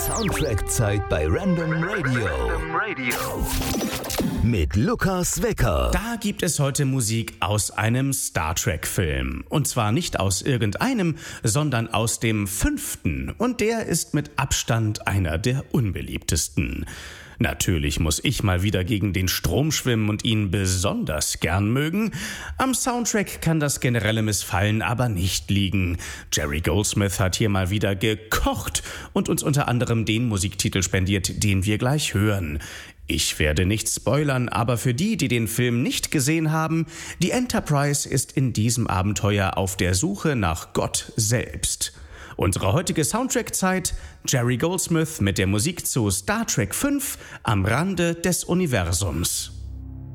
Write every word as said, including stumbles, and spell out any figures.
Soundtrack-Zeit bei Random Radio. Random Radio. Mit Lukas Wecker. Da gibt es heute Musik aus einem Star Trek-Film. Und zwar nicht aus irgendeinem, sondern aus dem fünften. Und der ist mit Abstand einer der unbeliebtesten. Natürlich muss ich mal wieder gegen den Strom schwimmen und ihn besonders gern mögen. Am Soundtrack kann das generelle Missfallen aber nicht liegen. Jerry Goldsmith hat hier mal wieder gekocht und uns unter anderem den Musiktitel spendiert, den wir gleich hören. Ich werde nicht spoilern, aber für die, die den Film nicht gesehen haben, die Enterprise ist in diesem Abenteuer auf der Suche nach Gott selbst. Unsere heutige Soundtrack-Zeit: Jerry Goldsmith mit der Musik zu Star Trek fünf am Rande des Universums.